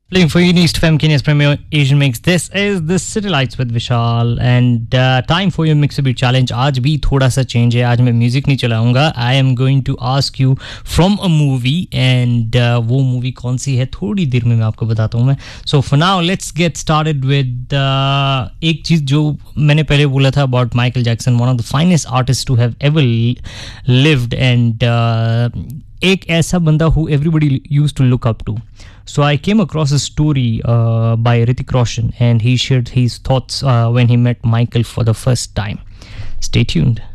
Playing for East FM, Kenya's premier Asian mix. This is the City Lights with Vishal and time for your Mix a Beat challenge. आज भी थोड़ा सा change है. आज मैं music नहीं चलाऊंगा. I am going to ask you from a movie and वो movie कौन सी है थोड़ी देर में मैं आपको बताता हूँ मैं. So for now let's get started with एक चीज जो मैंने पहले बोला था about Michael Jackson, one of the finest artists to have ever lived and एक ऐसा बंदा who everybody used to look up to. So I came across a story by Hrithik Roshan and he shared his thoughts when he met Michael for the first time. Stay tuned.